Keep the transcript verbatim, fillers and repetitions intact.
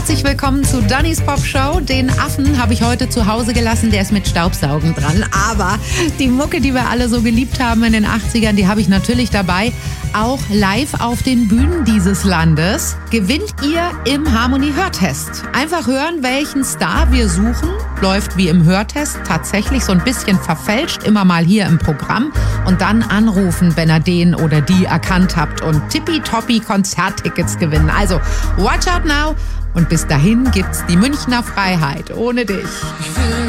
Herzlich willkommen zu Dannys Pop Show. Den Affen habe ich heute zu Hause gelassen, der ist mit Staubsaugen dran. Aber die Mucke, die wir alle so geliebt haben in den achtzigern, die habe ich natürlich dabei. Auch live auf den Bühnen dieses Landes gewinnt ihr im Harmonie-Hörtest. Einfach hören, welchen Star wir suchen. Läuft wie im Hörtest, tatsächlich so ein bisschen verfälscht, immer mal hier im Programm. Und dann anrufen, wenn ihr den oder die erkannt habt und tippitoppi Konzerttickets gewinnen. Also, watch out now. Und bis dahin gibt's die Münchner Freiheit ohne dich.